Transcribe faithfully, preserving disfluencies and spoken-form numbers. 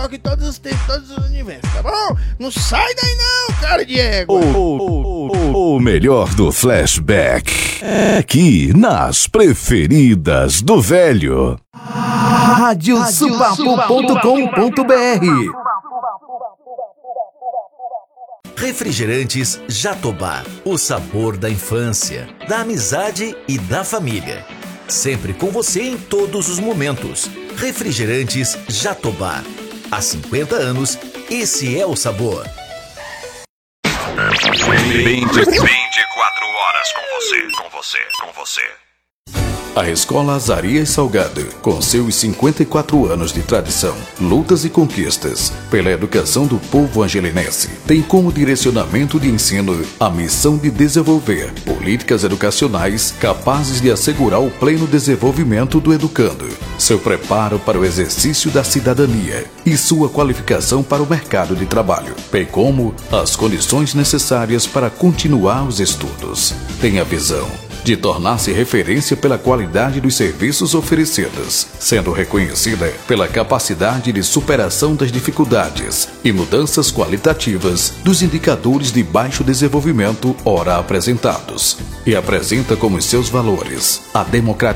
que todos os tempos, todos os universos, tá bom? Não sai daí não, cara de égua. O, o, o, o melhor do flashback é aqui nas preferidas do velho. Rádio Supapo ponto com ponto br. Refrigerantes Jatobá, o sabor da infância, da amizade e da família. Sempre com você em todos os momentos. Refrigerantes Jatobá. Há cinquenta anos, esse é o sabor. vinte e quatro horas com você, com você, com você. A Escola Azarias Salgado, com seus cinquenta e quatro anos de tradição, lutas e conquistas pela educação do povo angelinense, tem como direcionamento de ensino a missão de desenvolver políticas educacionais capazes de assegurar o pleno desenvolvimento do educando, seu preparo para o exercício da cidadania e sua qualificação para o mercado de trabalho, bem como as condições necessárias para continuar os estudos. Tem a visão de tornar-se referência pela qualidade dos serviços oferecidos, sendo reconhecida pela capacidade de superação das dificuldades e mudanças qualitativas dos indicadores de baixo desenvolvimento ora apresentados, e apresenta como seus valores a democratização